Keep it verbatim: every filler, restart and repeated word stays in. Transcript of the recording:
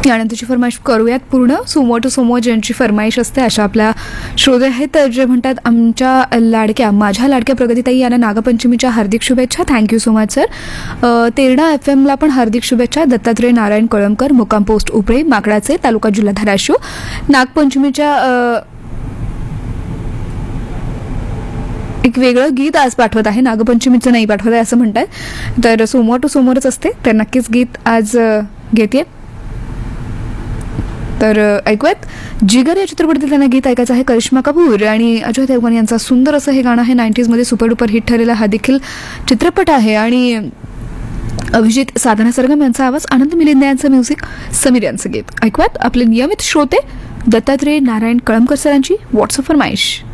यानंतरची फरमाईश करूयात पूर्ण. Sumo to Sumo ज्यांची फरमाईश असते अशा आपल्या श्रोते आहेत जे म्हणतात, आमच्या लाडक्या माझ्या लाडक्या प्रगतीताई यांना नागपंचमीच्या हार्दिक शुभेच्छा. Thank you so much sir. Terna F एमला पण हार्दिक शुभेच्छा. दत्तात्रय नारायण कळमकर, मुक्काम पोस्ट उपळे, माकडाचे, तालुका जिल्हा धाराशिव. नागपंचमीच्या एक वेगळं गीत आज पाठवत आहे, नागपंचमीचं नाही पाठवत आहे असं म्हणतात. तर सोमवार टू सोमवारच असते, तर नक्कीच गीत आज घेते. तर ऐकूयात. जिगर या चित्रपटातील त्यांना गीत ऐकायचं आहे. करिश्मा कपूर आणि अजय देवगन यांचा सुंदर असं हे गाणं आहे. नाईन्टीजमध्ये सुपर डुपर हिट ठरलेला हा देखील चित्रपट आहे आणि अभिजित साधना सरगम यांचा आवाज, आनंद मिलिंद यांचं म्युझिक, समीर यांचं गीत. ऐकूयात आपले नियमित श्रोते दत्तात्रय नारायण कळमकर सरांची व्हॉट्सअप फरमाईश.